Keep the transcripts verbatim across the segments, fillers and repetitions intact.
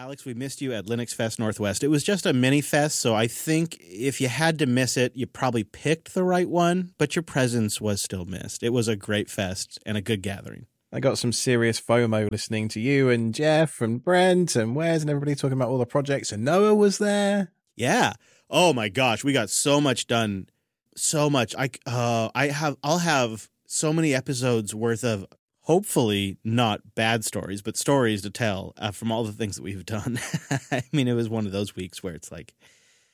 Alex, we missed you at Linux Fest Northwest. It was just a mini fest, so I think if you had to miss it, you probably picked the right one, but your presence was still missed. It was a great fest and a good gathering. I got some serious FOMO listening to you and Jeff and Brent and Wes and everybody talking about all the projects, and Noah was there. Yeah. Oh my gosh, we got so much done. So much. I uh I have I'll have so many episodes worth of hopefully not bad stories, but stories to tell uh, from all the things that we've done. I mean, it was one of those weeks where it's like,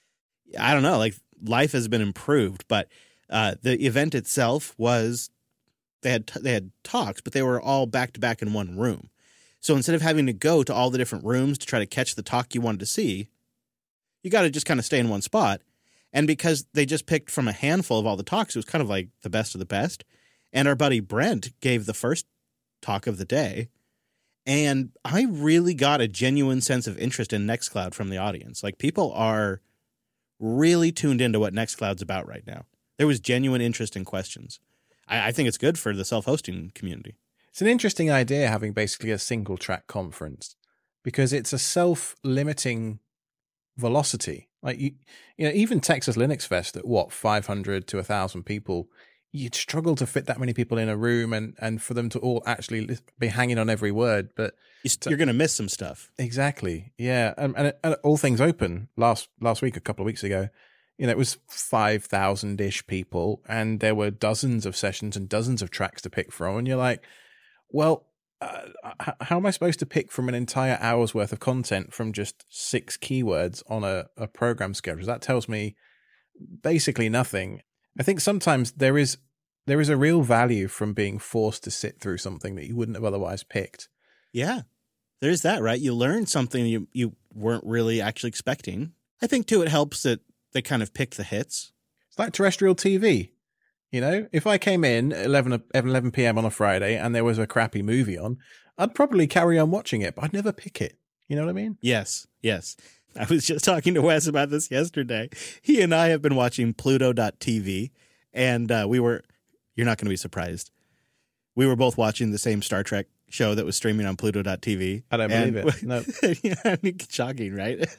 I don't know, like life has been improved, but uh, the event itself was, they had they had talks, but they were all back to back in one room. So instead of having to go to all the different rooms to try to catch the talk you wanted to see, you got to just kind of stay in one spot. And because they just picked from a handful of all the talks, it was kind of like the best of the best. And our buddy Brent gave the first talk of the day, and I really got a genuine sense of interest in Nextcloud from the audience. Like, people are really tuned into what Nextcloud's about right now. There was genuine interest in questions. I, I think it's good for the self-hosting community. It's an interesting idea having basically a single track conference, because it's a self-limiting velocity. Like, you, you know, even Texas Linux Fest at what, five hundred to a thousand people, you'd struggle to fit that many people in a room and, and for them to all actually be hanging on every word. But you're going to miss some stuff. Exactly. Yeah. And, and, and All Things Open last, last week, a couple of weeks ago, you know, it was five thousand ish people, and there were dozens of sessions and dozens of tracks to pick from. And you're like, well, uh, how am I supposed to pick from an entire hour's worth of content from just six keywords on a, a program schedule? That tells me basically nothing. I think sometimes there is there is a real value from being forced to sit through something that you wouldn't have otherwise picked. Yeah, there's that, right? You learn something you, you weren't really actually expecting. I think, too, it helps that they kind of picked the hits. It's like terrestrial T V. You know, if I came in at eleven p.m. on a Friday and there was a crappy movie on, I'd probably carry on watching it, but I'd never pick it. You know what I mean? Yes, yes. I was just talking to Wes about this yesterday. He and I have been watching Pluto dot T V, and uh, we were, you're not going to be surprised, we were both watching the same Star Trek show that was streaming on Pluto dot T V. I don't and, believe it. No. Yeah, I mean, shocking, right?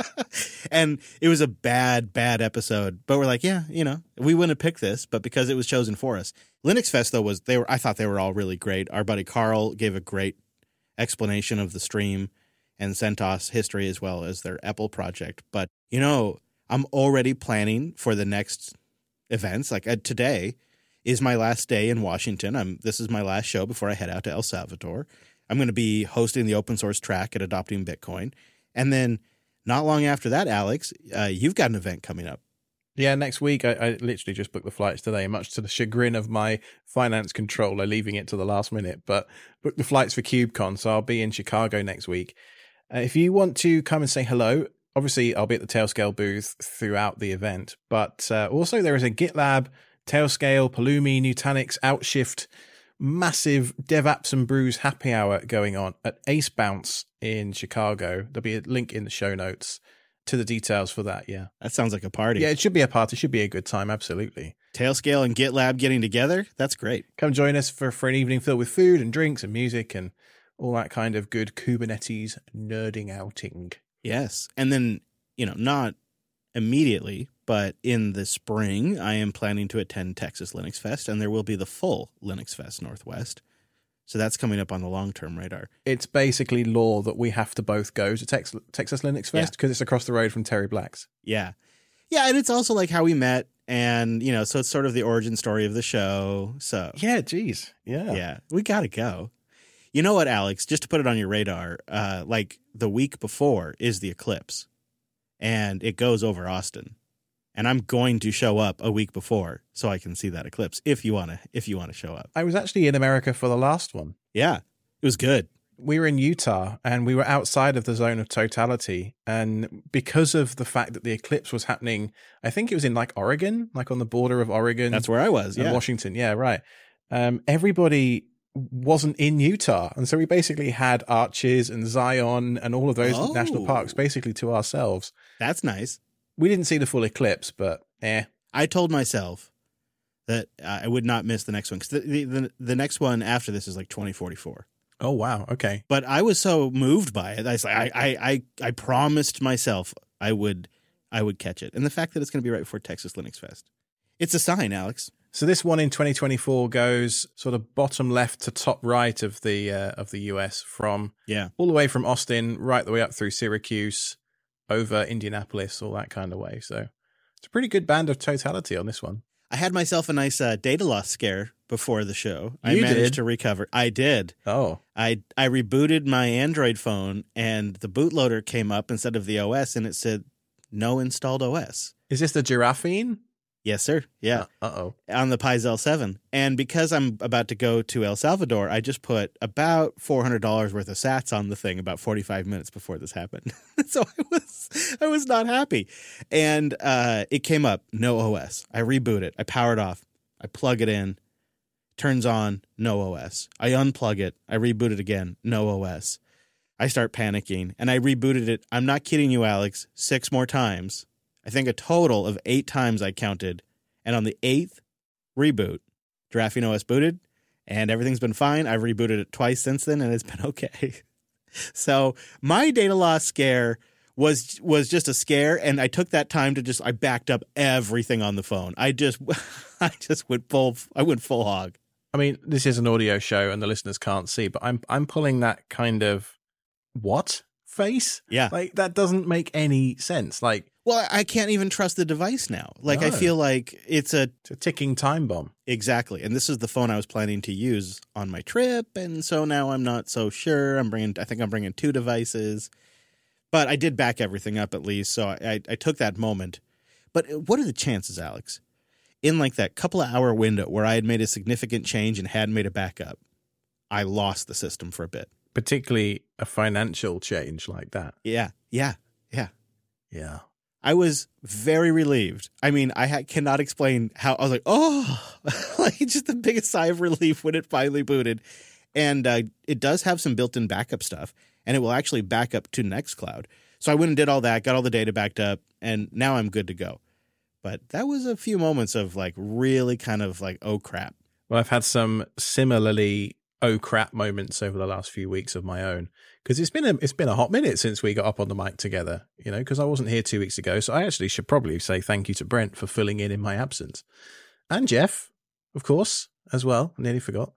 And it was a bad, bad episode. But we're like, yeah, you know, we wouldn't have picked this, but because it was chosen for us. Linux Fest, though, was, they were, I thought they were all really great. Our buddy Carl gave a great explanation of the stream and CentOS history, as well as their Apple project. But, you know, I'm already planning for the next events. Like uh, today is my last day in Washington. I'm, this is my last show before I head out to El Salvador. I'm going to be hosting the open source track at Adopting Bitcoin. And then not long after that, Alex, uh, you've got an event coming up. Yeah, next week. I, I literally just booked the flights today, much to the chagrin of my finance controller, leaving it to the last minute. But booked the flights for KubeCon, so I'll be in Chicago next week. Uh, if you want to come and say hello, obviously I'll be at the Tailscale booth throughout the event. But uh, also there is a GitLab, Tailscale, Pulumi, Nutanix, Outshift, massive DevApps and Brews happy hour going on at Ace Bounce in Chicago. There'll be a link in the show notes to the details for that. Yeah. That sounds like a party. Yeah, it should be a party. It should be a good time. Absolutely. Tailscale and GitLab getting together. That's great. Come join us for, for an evening filled with food and drinks and music and all that kind of good Kubernetes nerding outing. Yes. And then, you know, not immediately, but in the spring, I am planning to attend Texas Linux Fest, and there will be the full Linux Fest Northwest. So that's coming up on the long-term radar. It's basically law that we have to both go to Tex- Texas Linux Fest because yeah. it's across the road from Terry Black's. Yeah. Yeah, and it's also like how we met, and, you know, so it's sort of the origin story of the show. So yeah, geez. Yeah. Yeah, we got to go. You know what, Alex, just to put it on your radar, uh, like the week before is the eclipse, and it goes over Austin. And I'm going to show up a week before so I can see that eclipse if you want to if you want to show up. I was actually in America for the last one. Yeah, it was good. We were in Utah and we were outside of the zone of totality. And because of the fact that the eclipse was happening, I think it was in like Oregon, like on the border of Oregon. That's where I was, yeah. Washington, yeah, right. Um, everybody wasn't in Utah. And so we basically had Arches and Zion and all of those oh. national parks basically to ourselves. That's nice. We didn't see the full eclipse, but eh. I told myself that uh, I would not miss the next one because the, the the next one after this is like twenty forty-four. Oh, wow. Okay. But I was so moved by it. I was like, I, I, I, I promised myself I would, I would catch it. And the fact that it's going to be right before Texas Linux Fest, it's a sign, Alex. So this one in twenty twenty-four goes sort of bottom left to top right of the uh, of the U S from yeah all the way from Austin right the way up through Syracuse, over Indianapolis, all that kind of way. So it's a pretty good band of totality on this one. I had myself a nice uh, data loss scare before the show. I You managed did? to recover. I did. Oh, I I rebooted my Android phone, and the bootloader came up instead of the O S, and it said no installed O S. is this the Giraffine? Yes, sir. Yeah, Uh oh. on the Pi L seven. And because I'm about to go to El Salvador, I just put about four hundred dollars worth of sats on the thing about forty-five minutes before this happened. So I was I was not happy. And uh, it came up, no O S. I reboot it. I power it off. I plug it in. Turns on, no O S. I unplug it. I reboot it again, no O S. I start panicking, and I rebooted it. I'm not kidding you, Alex, six more times. I think a total of eight times I counted. And on the eighth reboot, Giraffine O S booted, and everything's been fine. I've rebooted it twice since then, and it's been okay. So my data loss scare was was just a scare, and I took that time to just I backed up everything on the phone. I just I just went full I went full hog. I mean, this is an audio show, and the listeners can't see, but I'm I'm pulling that kind of what face? Yeah. Like that doesn't make any sense. Like, Well, I can't even trust the device now. Like I No. feel like it's a it's a ticking time bomb. exactly. And this is the phone I was planning to use on my trip, and so now I'm not so sure. I'm bringing I think I'm bringing two devices. But I did back everything up at least, so I I took that moment. But what are the chances, Alex? In like that couple of hour window where I had made a significant change and hadn't made a backup, I lost the system for a bit. Particularly a financial change like that. Yeah, yeah, yeah. Yeah. I was very relieved. I mean, I ha- cannot explain how I was like, oh, like just the biggest sigh of relief when it finally booted. And uh, it does have some built-in backup stuff, and it will actually back up to Nextcloud. So I went and did all that, got all the data backed up, and now I'm good to go. But that was a few moments of like really kind of like, oh, crap. Well, I've had some similarly oh crap moments over the last few weeks of my own, because it's been a it's been a hot minute since we got up on the mic together, you know, because I wasn't here two weeks ago. So I actually should probably say thank you to Brent for filling in in my absence, and Jeff, of course, as well. I nearly forgot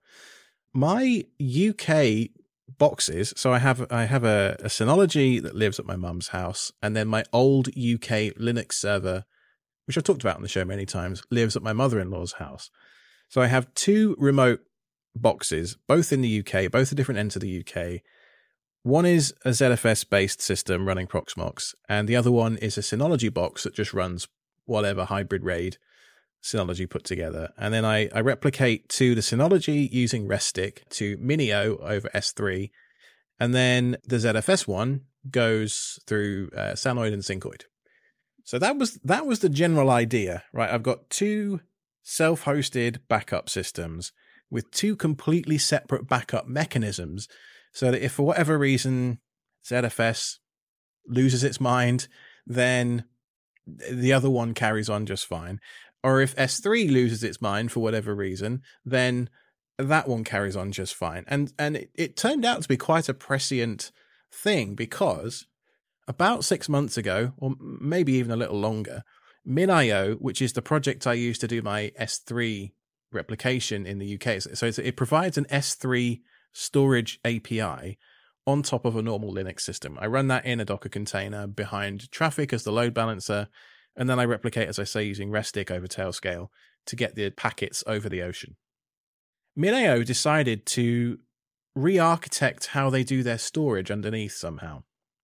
my U K boxes. So I have I have a, a Synology that lives at my mum's house, and then my old U K Linux server, which I've talked about on the show many times, lives at my mother-in-law's house. So I have two remote boxes, both in the U K, both at different ends of the U K. One is a Z F S-based system running Proxmox, and the other one is a Synology box that just runs whatever hybrid RAID Synology put together. And then I, I replicate to the Synology using Restic to Minio over S three, and then the Z F S one goes through uh, Sanoid and Syncoid. So that was that was the general idea, right? I've got two self-hosted backup systems with two completely separate backup mechanisms, so that if for whatever reason Z F S loses its mind, then the other one carries on just fine. Or if S three loses its mind for whatever reason, then that one carries on just fine. And and it, it turned out to be quite a prescient thing, because about six months ago, or maybe even a little longer, MinIO, which is the project I use to do my S three replication in the U K. So it's, it provides an S three storage A P I on top of a normal Linux system. I run that in a Docker container behind Traefik as the load balancer, and then I replicate, as I say, using Restic over Tailscale to get the packets over the ocean. MinIO decided to re-architect how they do their storage underneath somehow.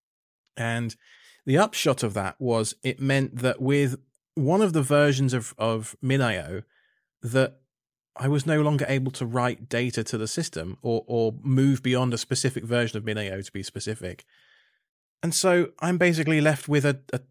And the upshot of that was it meant that with one of the versions of, of MinIO, that I was no longer able to write data to the system or or move beyond a specific version of MinIO to be specific. And so I'm basically left with a, a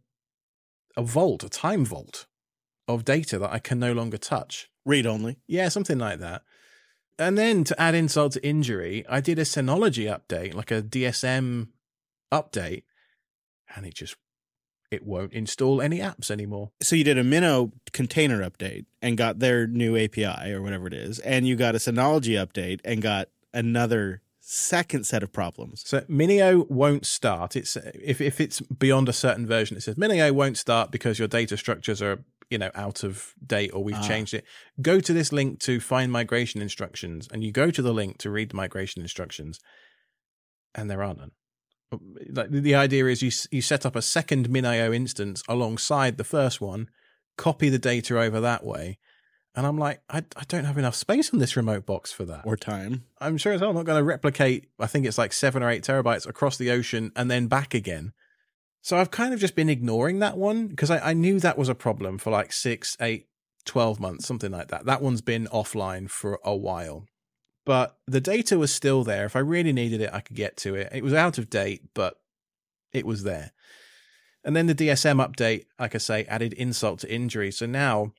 a vault, a time vault of data that I can no longer touch. Read only. Yeah, something like that. And then to add insult to injury, I did a Synology update, like a D S M update, and it just it won't install any apps anymore. So you did a Minnow container update and got their new A P I or whatever it is, and you got a Synology update and got another second set of problems. So Minio won't start. It's if if it's beyond a certain version, it says Minio won't start because your data structures are, you know, out of date or we've ah. changed it. Go to this link to find migration instructions, and you go to the link to read the migration instructions, and there are none. Like the idea is you you set up a second Minio instance alongside the first one, copy the data over that way. And I'm like, I, I don't have enough space on this remote box for that. Or time. I'm sure as hell not going to replicate, I think it's like seven or eight terabytes across the ocean and then back again. So I've kind of just been ignoring that one because I, I knew that was a problem for like six, eight, twelve months, something like that. That one's been offline for a while. But the data was still there. If I really needed it, I could get to it. It was out of date, but it was there. And then the D S M update, like I say, added insult to injury. So now,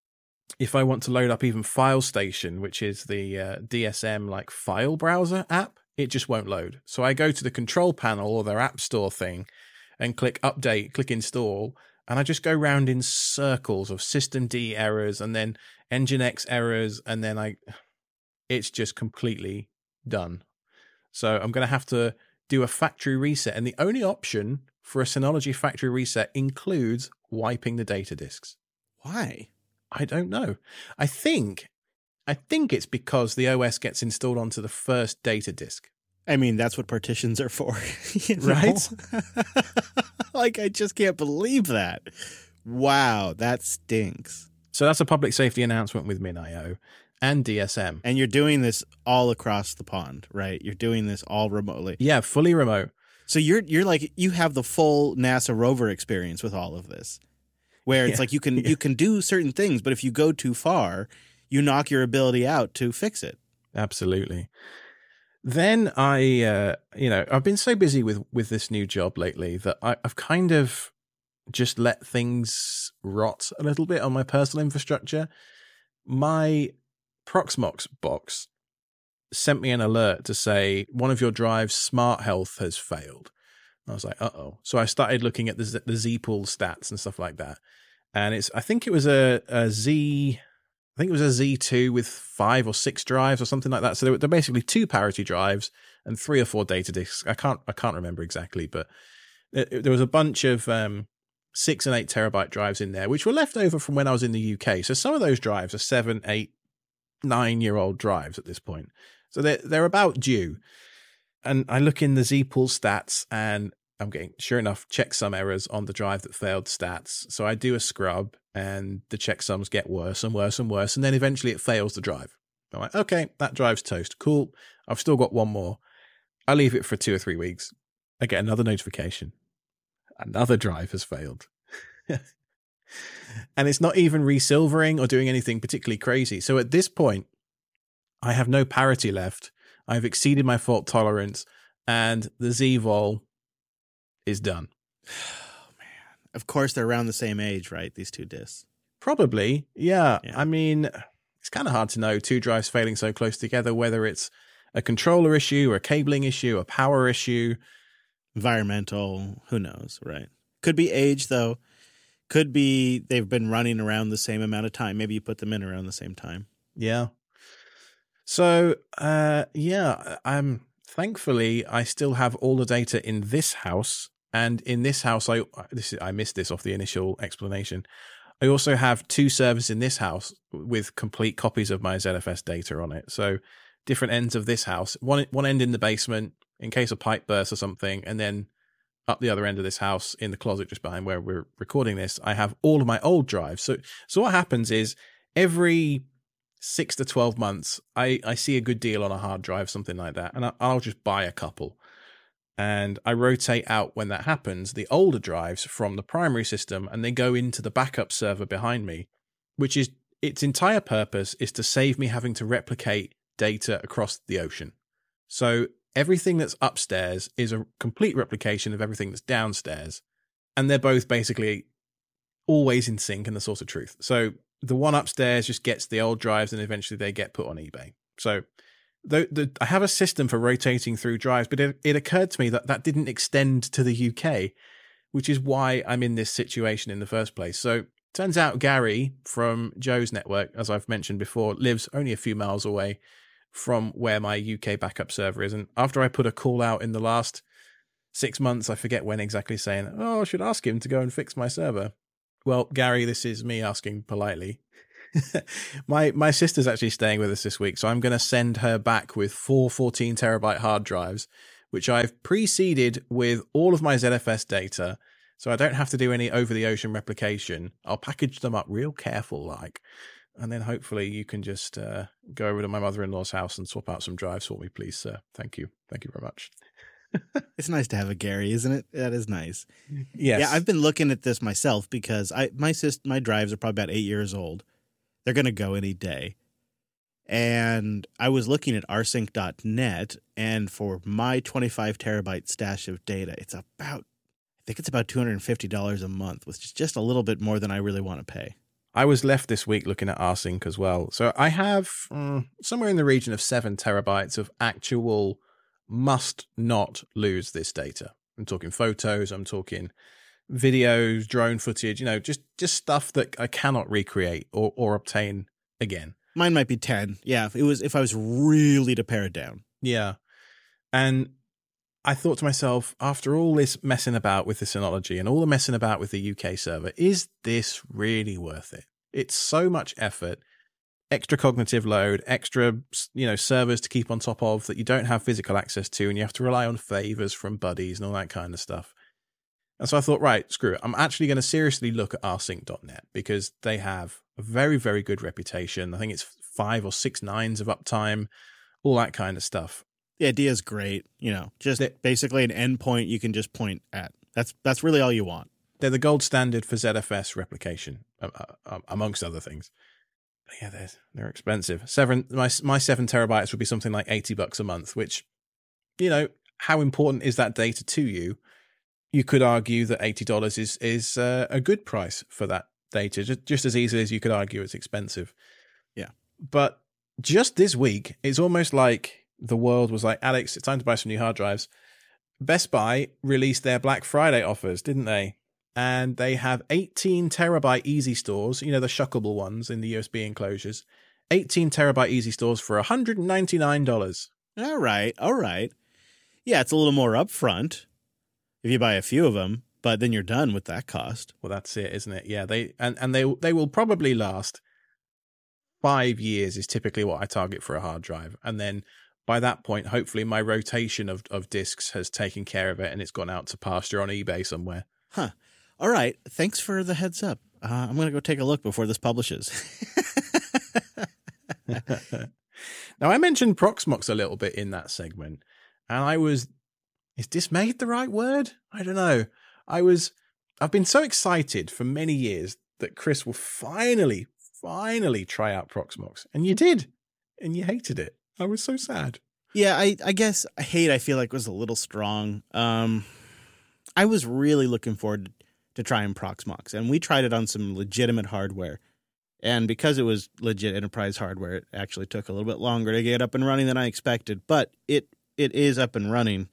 if I want to load up even FileStation, which is the uh, D S M like file browser app, it just won't load. So I go to the control panel or their app store thing and click update, click install, and I just go round in circles of systemd errors and then Nginx errors, and then I, it's just completely done. So I'm going to have to do a factory reset, and the only option for a Synology factory reset includes wiping the data disks. Why? I don't know. I think, I think it's because the O S gets installed onto the first data disk. I mean, that's what partitions are for, you know? Right? Like, I just can't believe that. Wow, that stinks. So that's a public safety announcement with MinIO and D S M. And you're doing this all across the pond, right? You're doing this all remotely. Yeah, fully remote. So you're you're like, you have the full NASA rover experience with all of this. Where it's yeah, like you can yeah. you can do certain things, but if you go too far, you knock your ability out to fix it. Absolutely. Then I, uh, you know, I've been so busy with, with this new job lately that I, I've kind of just let things rot a little bit on my personal infrastructure. My Proxmox box sent me an alert to say one of your drives, Smart Health, has failed. I was like, uh-oh. So I started looking at the Z- the Z-Pool stats and stuff like that. And it's, I think it was a, a Z, I think it was a Z two with five or six drives or something like that. So they're, they're basically two parity drives and three or four data disks. I can't, I can't remember exactly, but it, there was a bunch of um, six and eight terabyte drives in there, which were left over from when I was in the U K. So some of those drives are seven, eight, nine year old drives at this point. So they're, they're about due. And I look in the Z-Pool stats and I'm getting, sure enough, checksum errors on the drive that failed stats. So I do a scrub and the checksums get worse and worse and worse. And then eventually it fails the drive. I'm like, okay, that drive's toast. Cool. I've still got one more. I leave it for two or three weeks. I get another notification. Another drive has failed. And it's not even resilvering or doing anything particularly crazy. So at this point, I have no parity left. I've exceeded my fault tolerance, and the Z-Vol is done. Oh, man. Of course, they're around the same age, right? These two disks. Probably, yeah. yeah. I mean, it's kind of hard to know two drives failing so close together, whether it's a controller issue, or a cabling issue, a power issue. Environmental, who knows, right? Could be age, though. Could be they've been running around the same amount of time. Maybe you put them in around the same time. Yeah. So, uh, yeah, I'm thankfully I still have all the data in this house, and in this house, I this is, I missed this off the initial explanation. I also have two servers in this house with complete copies of my Z F S data on it. So, different ends of this house, one one end in the basement in case a pipe bursts or something, and then up the other end of this house in the closet just behind where we're recording this, I have all of my old drives. So, so what happens is every six to twelve months, I, I see a good deal on a hard drive, something like that, and I, I'll just buy a couple. And I rotate out when that happens, the older drives from the primary system, and they go into the backup server behind me, which is, its entire purpose is to save me having to replicate data across the ocean. So everything that's upstairs is a complete replication of everything that's downstairs, and they're both basically always in sync and the source of truth. So the one upstairs just gets the old drives, and eventually they get put on eBay. So the, the, I have a system for rotating through drives, but it, it occurred to me that that didn't extend to the U K, which is why I'm in this situation in the first place. So turns out Gary from Joe's network, as I've mentioned before, lives only a few miles away. from where my U K backup server is. And after I put a call out in the last six months, I forget when exactly, saying, oh, I should ask him to go and fix my server. Well, Gary, this is me asking politely. my my sister's actually staying with us this week, so I'm going to send her back with four fourteen terabyte hard drives, which I've preceded with all of my Z F S data, so I don't have to do any over-the-ocean replication. I'll package them up real careful like, and then hopefully you can just uh, go over to my mother-in-law's house and swap out some drives for me, please, sir. Thank you. Thank you very much. It's nice to have a Gary, isn't it? That is nice. Yes. Yeah, I've been looking at this myself because I my sis, my drives are probably about eight years old. They're going to go any day. And I was looking at r sync dot net, and for my twenty-five terabyte stash of data, it's about, I think it's about two hundred fifty dollars a month, which is just a little bit more than I really want to pay. I was left this week looking at rsync as well. So I have um, somewhere in the region of seven terabytes of actual must not lose this data. I'm talking photos, I'm talking videos, drone footage, you know, just, just stuff that I cannot recreate or, or obtain again. Mine might be ten. Yeah, if it was if I was really to pare it down. Yeah. And I thought to myself, after all this messing about with the Synology and all the messing about with the U K server, is this really worth it? It's so much effort, extra cognitive load, extra, you know, servers to keep on top of that you don't have physical access to, and you have to rely on favors from buddies and all that kind of stuff. And so I thought, right, screw it. I'm actually going to seriously look at r sync dot net because they have a very, very good reputation. I think it's five or six nines of uptime, all that kind of stuff. The idea is great. You know, just They- basically an endpoint you can just point at. That's that's really all you want. They're the gold standard for Z F S replication, uh, uh, amongst other things. But yeah, they're, they're expensive. Seven, my, my seven terabytes would be something like eighty bucks a month, which, you know, how important is that data to you? You could argue that eighty dollars is is uh, a good price for that data, just, just as easily as you could argue it's expensive. Yeah. But just this week, it's almost like the world was like, Alex, it's time to buy some new hard drives. Best Buy released their Black Friday offers, didn't they? And they have eighteen terabyte easy stores, you know, the shuckable ones in the U S B enclosures, eighteen terabyte easy stores for one hundred ninety-nine dollars. All right. All right. Yeah, it's a little more upfront if you buy a few of them, but then you're done with that cost. Well, that's it, isn't it? Yeah, they and, and they they will probably last five years is typically what I target for a hard drive. And then by that point, hopefully my rotation of, of discs has taken care of it and it's gone out to pasture on eBay somewhere. Huh. All right. Thanks for the heads up. Uh, I'm going to go take a look before this publishes. Now, I mentioned Proxmox a little bit in that segment, and I was, is dismayed the right word? I don't know. I was, I've been so excited for many years that Chris will finally, finally try out Proxmox. And you did, and you hated it. I was so sad. Yeah, I, I guess hate, I feel like, was a little strong. Um, I was really looking forward to trying Proxmox, and we tried it on some legitimate hardware. And because it was legit enterprise hardware, it actually took a little bit longer to get up and running than I expected. But it it is up and running.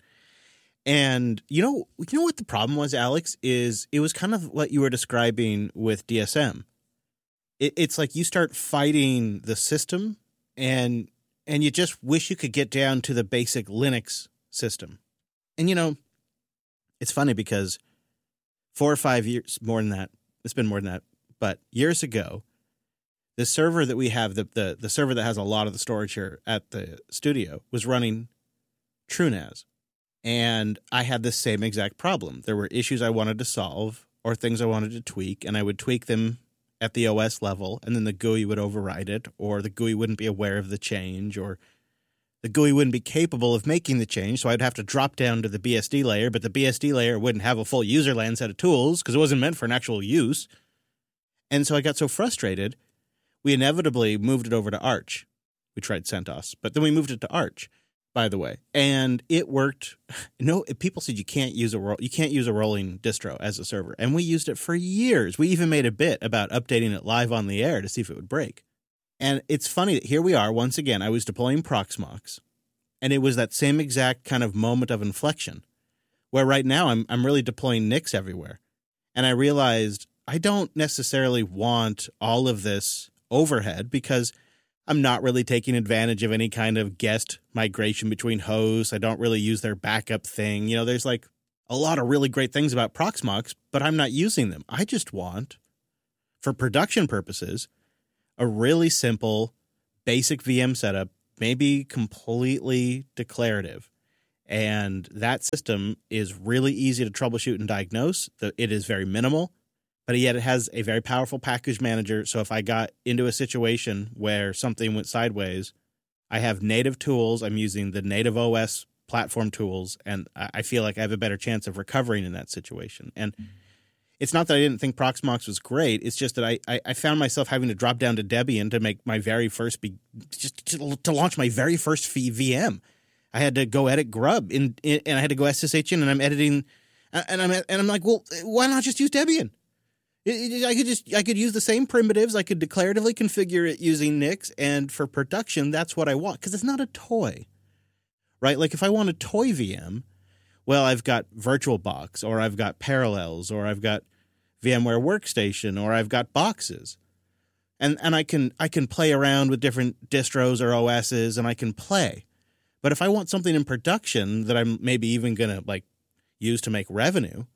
And you know, you know what the problem was, Alex, is it was kind of what you were describing with D S M. It, it's like you start fighting the system, and and you just wish you could get down to the basic Linux system. And you know, it's funny because four or five years, more than that, it's been more than that, but years ago, the server that we have, the, the the server that has a lot of the storage here at the studio, was running TrueNAS. And I had the same exact problem. There were issues I wanted to solve or things I wanted to tweak, and I would tweak them at the O S level, and then the G U I would override it, or the G U I wouldn't be aware of the change, or the G U I wouldn't be capable of making the change, so I'd have to drop down to the B S D layer, but the B S D layer wouldn't have a full user land set of tools because it wasn't meant for an actual use. And so I got so frustrated, we inevitably moved it over to Arch. We tried CentOS, but then we moved it to Arch, by the way, and it worked. No, people said you can't use a ro- you can't use a rolling distro as a server, and we used it for years. We even made a bit about updating it live on the air to see if it would break. And it's funny that here we are once again. I was deploying Proxmox, and it was that same exact kind of moment of inflection, where right now I'm I'm really deploying Nix everywhere, and I realized I don't necessarily want all of this overhead because I'm not really taking advantage of any kind of guest migration between hosts. I don't really use their backup thing. You know, there's like a lot of really great things about Proxmox, but I'm not using them. I just want, for production purposes, a really simple, basic V M setup, maybe completely declarative. And that system is really easy to troubleshoot and diagnose. It is very minimal, but yet it has a very powerful package manager. So if I got into a situation where something went sideways, I have native tools. I'm using the native O S platform tools, and I feel like I have a better chance of recovering in that situation. And mm-hmm. It's not that I didn't think Proxmox was great. It's just that I, I, I found myself having to drop down to Debian to make my very first be, just to, to launch my very first V M. I had to go edit Grub in, in, and I had to go S S H in, and I'm editing, and I'm and I'm like, well, why not just use Debian? It, it, I could just I could use the same primitives. I could declaratively configure it using Nix, and for production, that's what I want because it's not a toy, right? Like if I want a toy V M, well, I've got VirtualBox, or I've got Parallels, or I've got VMware Workstation, or I've got boxes, and and I can I can play around with different distros or O Ss, and I can play. But if I want something in production that I'm maybe even going to like use to make revenue,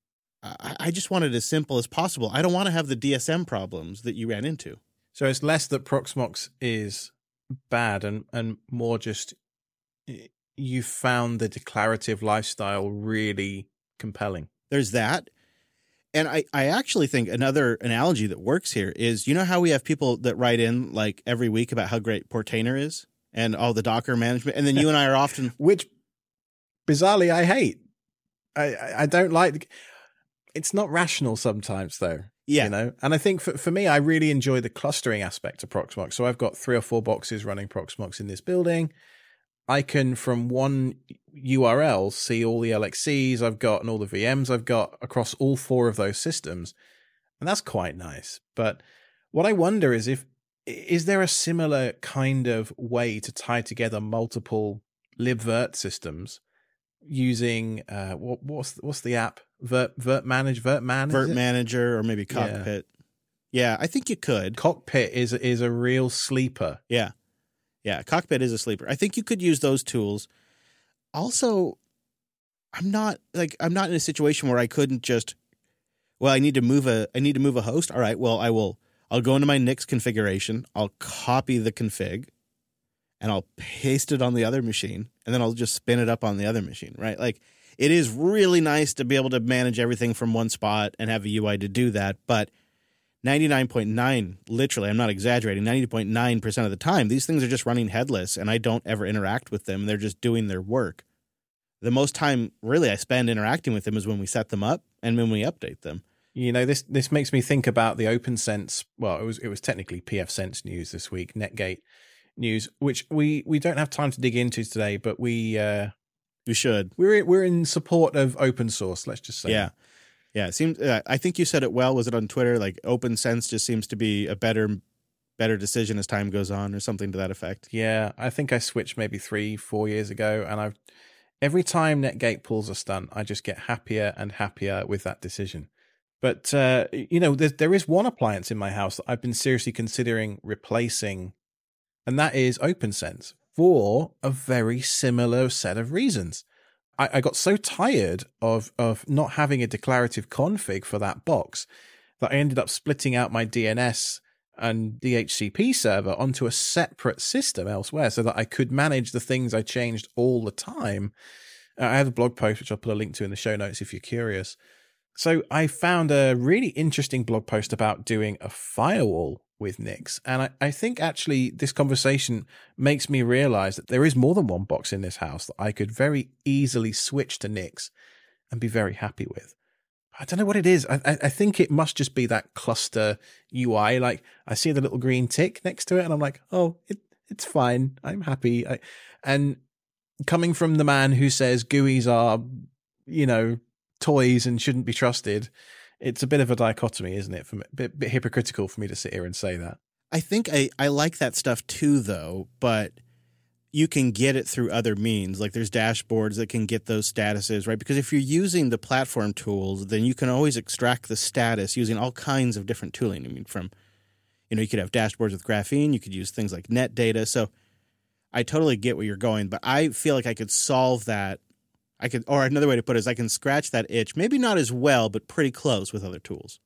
I, I just want it as simple as possible. I don't want to have the D S M problems that you ran into. So it's less that Proxmox is bad and, and more just you found the declarative lifestyle really compelling. There's that. And I, I actually think another analogy that works here is, you know how we have people that write in like every week about how great Portainer is? And all the Docker management, and then you and I are often, which bizarrely I hate. I I don't like. It's not rational sometimes, though. Yeah, you know. And I think for for me, I really enjoy the clustering aspect of Proxmox. So I've got three or four boxes running Proxmox in this building. I can from one U R L see all the L X Cs I've got and all the V Ms I've got across all four of those systems, and that's quite nice. But what I wonder is if. Is there a similar kind of way to tie together multiple libvirt systems using uh, what, what's what's the app? Virt Virt Manage Virt Man Virt Manager or maybe Cockpit. Yeah. yeah, I think you could. Cockpit is is a real sleeper. Yeah, yeah, Cockpit is a sleeper. I think you could use those tools. Also, I'm not like I'm not in a situation where I couldn't just. Well, I need to move a I need to move a host. All right. Well, I will. I'll go into my Nix configuration, I'll copy the config, and I'll paste it on the other machine, and then I'll just spin it up on the other machine, right? Like, it is really nice to be able to manage everything from one spot and have a U I to do that, but ninety-nine point nine, literally, I'm not exaggerating, ninety point nine percent of the time, these things are just running headless, and I don't ever interact with them. They're just doing their work. The most time, really, I spend interacting with them is when we set them up and when we update them. You know, this this makes me think about the OpenSense. Well, it was it was technically pfSense news this week, Netgate news, which we, we don't have time to dig into today, but we uh, we should. We're we're in support of open source. Let's just say, yeah, yeah. It seems. Uh, I think you said it well. Was it on Twitter? Like OpenSense just seems to be a better better decision as time goes on, or something to that effect. Yeah, I think I switched maybe three four years ago, and I've every time Netgate pulls a stunt, I just get happier and happier with that decision. But, uh, you know, there, there is one appliance in my house that I've been seriously considering replacing, and that is OpenSense for a very similar set of reasons. I, I got so tired of, of not having a declarative config for that box that I ended up splitting out my D N S and D H C P server onto a separate system elsewhere so that I could manage the things I changed all the time. Uh, I have a blog post, which I'll put a link to in the show notes if you're curious. So I found a really interesting blog post about doing a firewall with Nix. And I, I think actually this conversation makes me realize that there is more than one box in this house that I could very easily switch to Nix and be very happy with. I don't know what it is. I, I think it must just be that cluster U I. Like I see the little green tick next to it and I'm like, oh, it, it's fine. I'm happy. I, and coming from the man who says G U Is are, you know, toys and shouldn't be trusted, it's a bit of a dichotomy, isn't it? For me, a bit, bit hypocritical for me to sit here and say that. I think I, I like that stuff too, though, but you can get it through other means. Like there's dashboards that can get those statuses, right? Because if you're using the platform tools, then you can always extract the status using all kinds of different tooling. I mean, from You know, you could have dashboards with graphene. You could use things like net data. So I totally get where you're going, but I feel like I could solve that. I could, or another way to put it is I can scratch that itch, maybe not as well, but pretty close with other tools.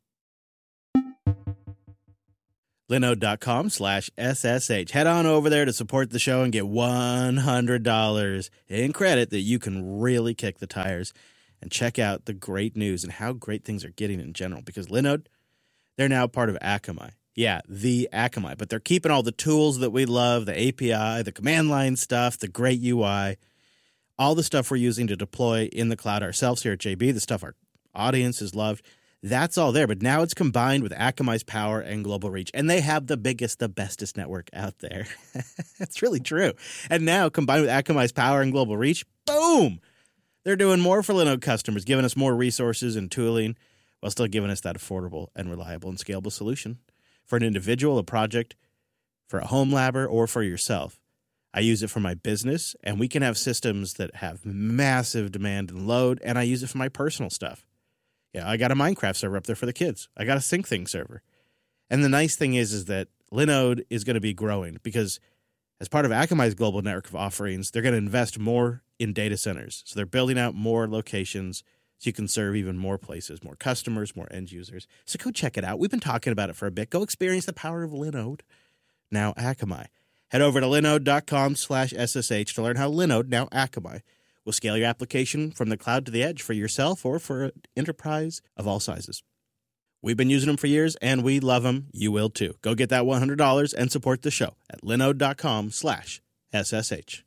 Linode.com slash SSH. Head on over there to support the show and get one hundred dollars in credit that you can really kick the tires and check out the great news and how great things are getting in general. Because Linode, they're now part of Akamai. Yeah, the Akamai. But they're keeping all the tools that we love, the A P I, the command line stuff, the great U I, all the stuff we're using to deploy in the cloud ourselves here at J B, the stuff our audience has loved. That's all there, but now it's combined with Akamai's power and global reach, and they have the biggest, the bestest network out there. That's really true. And now, combined with Akamai's power and global reach, boom! They're doing more for Linode customers, giving us more resources and tooling, while still giving us that affordable and reliable and scalable solution for an individual, a project, for a home labber, or for yourself. I use it for my business, and we can have systems that have massive demand and load, and I use it for my personal stuff. Yeah, I got a Minecraft server up there for the kids. I got a SyncThing server. And the nice thing is, is that Linode is going to be growing because as part of Akamai's global network of offerings, they're going to invest more in data centers. So they're building out more locations so you can serve even more places, more customers, more end users. So go check it out. We've been talking about it for a bit. Go experience the power of Linode. Now Akamai. Head over to linode.com slash SSH to learn how Linode, now Akamai, will scale your application from the cloud to the edge for yourself or for an enterprise of all sizes. We've been using them for years, and we love them. You will too. Go get that one hundred dollars and support the show at linode.com slash SSH.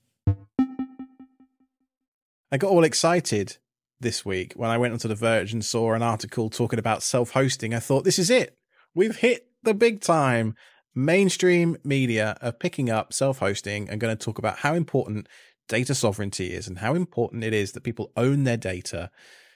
I got all excited this week when I went onto The Verge and saw an article talking about self-hosting. I thought, this is it. We've hit the big time. Mainstream media are picking up self-hosting and going to talk about how important data sovereignty is and how important it is that people own their data.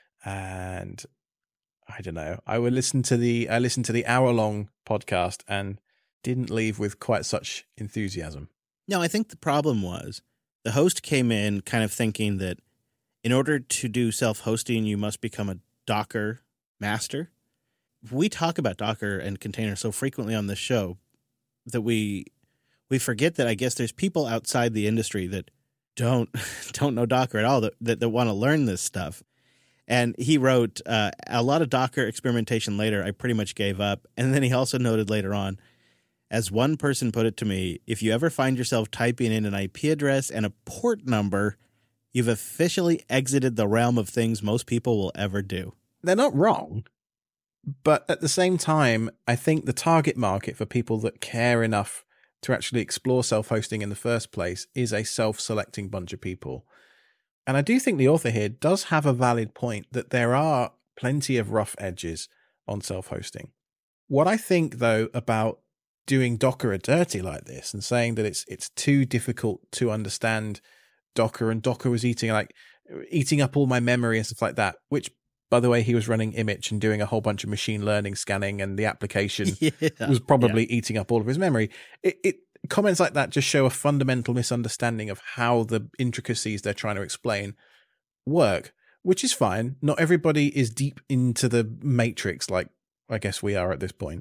And I don't know, I would listen to the I listened to the hour long podcast and didn't leave with quite such enthusiasm. No, I think the problem was the host came in kind of thinking that in order to do self-hosting, you must become a Docker master. We talk about Docker and containers so frequently on this show that we we forget that I guess there's people outside the industry that don't don't know Docker at all, that that, that want to learn this stuff. And he wrote uh, a lot of Docker experimentation later, I pretty much gave up. And then he also noted later on, as one person put it to me, if you ever find yourself typing in an I P address and a port number, you've officially exited the realm of things most people will ever do. They're not wrong. But at the same time, I think the target market for people that care enough to actually explore self-hosting in the first place is a self-selecting bunch of people. And I do think the author here does have a valid point that there are plenty of rough edges on self-hosting. What I think, though, about doing Docker a dirty like this and saying that it's it's too difficult to understand Docker, and Docker was eating like eating up all my memory and stuff like that, which, by the way, he was running Image and doing a whole bunch of machine learning scanning, and the application yeah, was probably yeah. eating up all of his memory. It, it comments like that just show a fundamental misunderstanding of how the intricacies they're trying to explain work, which is fine. Not everybody is deep into the matrix like I guess we are at this point.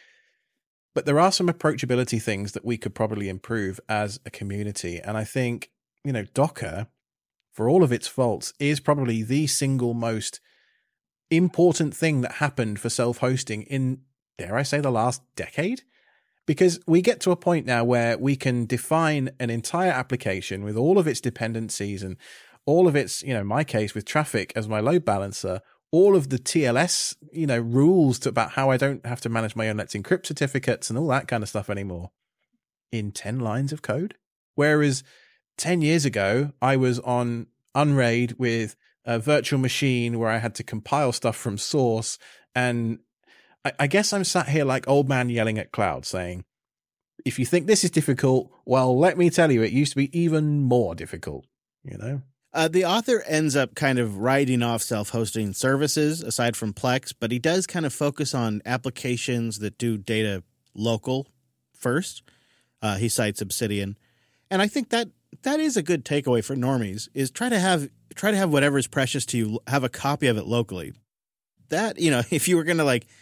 But there are some approachability things that we could probably improve as a community. And I think, you know, Docker, for all of its faults, is probably the single most important thing that happened for self-hosting in, dare I say, the last decade? Because we get to a point now where we can define an entire application with all of its dependencies and all of its, you know, in my case with Traefik as my load balancer, all of the T L S, you know, rules to, about how I don't have to manage my own Let's Encrypt certificates and all that kind of stuff anymore in ten lines of code. Whereas ten years ago, I was on Unraid with a virtual machine where I had to compile stuff from source. And I, I guess I'm sat here like old man yelling at cloud saying, if you think this is difficult, well, let me tell you, it used to be even more difficult, you know? Uh, the author ends up kind of writing off self-hosting services aside from Plex, but he does kind of focus on applications that do data local first. Uh, he cites Obsidian. And I think that that is a good takeaway for normies, is try to have try to have whatever is precious to you, have a copy of it locally. That, you know, if you were going to like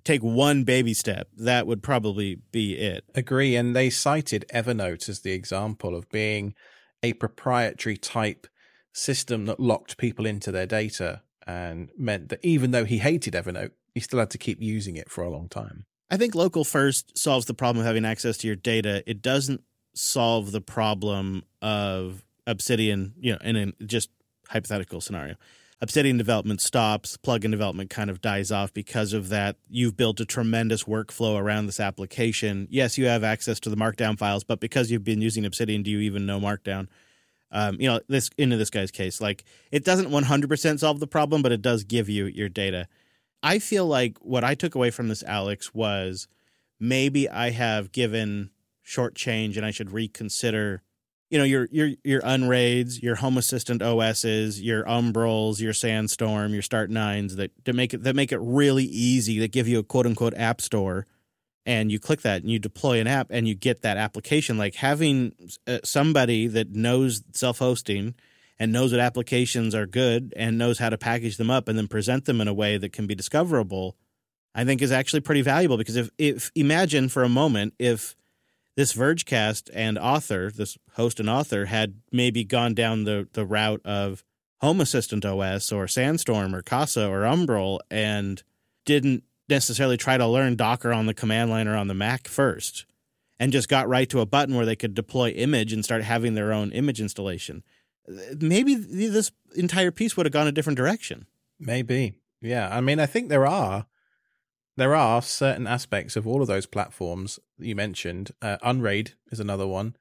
take one baby step, that would probably be it. Agree. And they cited Evernote as the example of being a proprietary type system that locked people into their data and meant that even though he hated Evernote, he still had to keep using it for a long time. I think local first solves the problem of having access to your data. It doesn't solve the problem of Obsidian, you know, in a just hypothetical scenario. Obsidian development stops, plugin development kind of dies off because of that. You've built a tremendous workflow around this application. Yes, you have access to the Markdown files, but because you've been using Obsidian, do you even know Markdown? Um, you know, this into this guy's case, like it doesn't one hundred percent solve the problem, but it does give you your data. I feel like what I took away from this, Alex, was maybe I have given short change and I should reconsider, you know, your your your Unraids, your Home Assistant O Ss, your Umbrals, your Sandstorm, your Start Nines that to make it that make it really easy, that give you a quote unquote app store. And you click that and you deploy an app and you get that application. Like having uh, somebody that knows self-hosting and knows what applications are good and knows how to package them up and then present them in a way that can be discoverable, I think is actually pretty valuable. Because if, if imagine for a moment if this Vergecast and author, this host and author, had maybe gone down the, the route of Home Assistant O S or Sandstorm or Casa or Umbral and didn't necessarily try to learn Docker on the command line or on the Mac first and just got right to a button where they could deploy image and start having their own image installation, maybe this entire piece would have gone a different direction. Maybe. Yeah. I mean, I think there are there are certain aspects of all of those platforms that you mentioned. Uh, Unraid is another one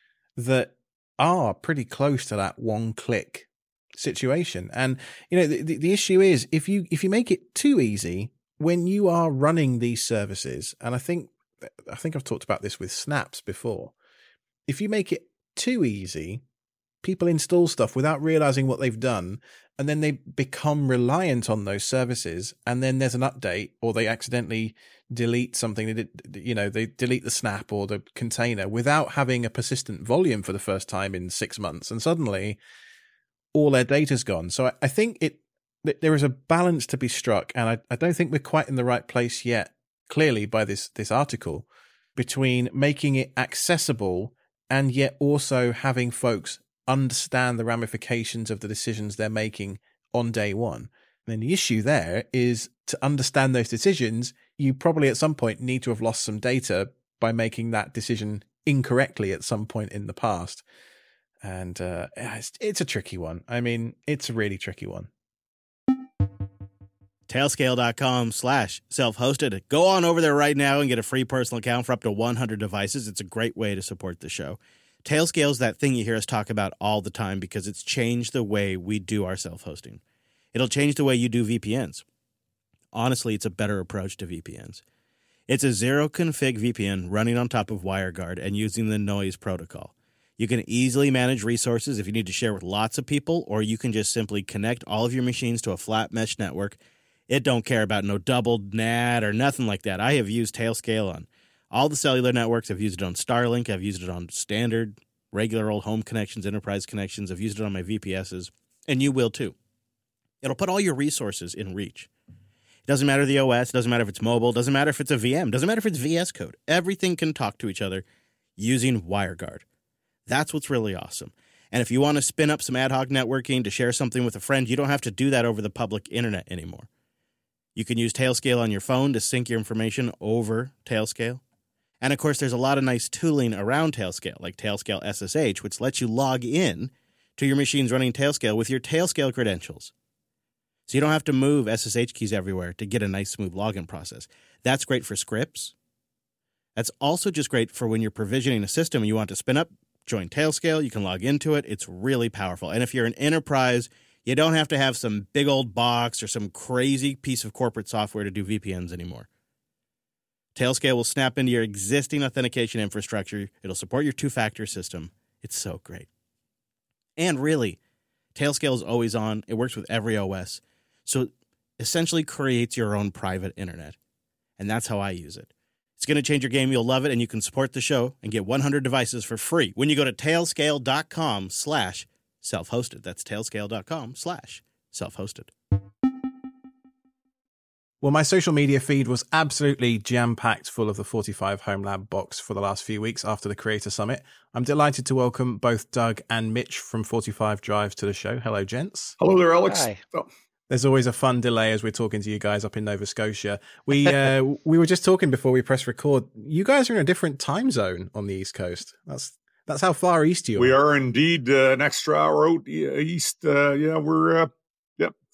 that are pretty close to that one-click situation. And, you know, the, the, the issue is if you if you make it too easy, when you are running these services, and I think I think I've talked about this with Snaps before, if you make it too easy, people install stuff without realizing what they've done, and then they become reliant on those services, and then there's an update, or they accidentally delete something, they did, you know, they delete the snap or the container without having a persistent volume for the first time in six months, and suddenly all their data's gone. So I, I think it there is a balance to be struck, and I, I don't think we're quite in the right place yet, clearly by this this article, between making it accessible and yet also having folks understand the ramifications of the decisions they're making on day one. And then the issue there is to understand those decisions, you probably at some point need to have lost some data by making that decision incorrectly at some point in the past. And uh, it's, it's a tricky one. I mean, it's a really tricky one. Tailscale.com slash self-hosted. Go on over there right now and get a free personal account for up to one hundred devices. It's a great way to support the show. Tailscale is that thing you hear us talk about all the time because it's changed the way we do our self-hosting. It'll change the way you do V P Ns. Honestly, it's a better approach to V P Ns. It's a zero-config V P N running on top of WireGuard and using the noise protocol. You can easily manage resources if you need to share with lots of people, or you can just simply connect all of your machines to a flat mesh network. It don't care about no doubled N A T or nothing like that. I have used Tailscale on all the cellular networks. I've used it on Starlink. I've used it on standard, regular old home connections, enterprise connections. I've used it on my V P Ss, and you will too. It'll put all your resources in reach. It doesn't matter the O S. It doesn't matter if it's mobile. It doesn't matter if it's a V M. It doesn't matter if it's V S Code. Everything can talk to each other using WireGuard. That's what's really awesome. And if you want to spin up some ad hoc networking to share something with a friend, you don't have to do that over the public internet anymore. You can use Tailscale on your phone to sync your information over Tailscale. And of course, there's a lot of nice tooling around Tailscale, like Tailscale S S H, which lets you log in to your machines running Tailscale with your Tailscale credentials. So you don't have to move S S H keys everywhere to get a nice, smooth login process. That's great for scripts. That's also just great for when you're provisioning a system and you want to spin up, join Tailscale, you can log into it. It's really powerful. And if you're an enterprise, you don't have to have some big old box or some crazy piece of corporate software to do V P Ns anymore. Tailscale will snap into your existing authentication infrastructure. It'll support your two-factor system. It's so great. And really, Tailscale is always on. It works with every O S. So it essentially creates your own private internet. And that's how I use it. It's going to change your game. You'll love it. And you can support the show and get one hundred devices for free when you go to tailscale.com slash self-hosted. That's tailscale.com slash self-hosted. Well, my social media feed was absolutely jam-packed full of the forty-five Home Lab box for the last few weeks after the Creator Summit. I'm delighted to welcome both Doug and Mitch from forty-five Drive to the show. Hello, gents. Hello there, Alex. Hi. Oh. There's always a fun delay as we're talking to you guys up in Nova Scotia. We uh, we were just talking before we press record. You guys are in a different time zone on the East Coast. That's that's how far east you are. We are indeed uh, an extra hour out east. Uh, yeah, we're uh, yeah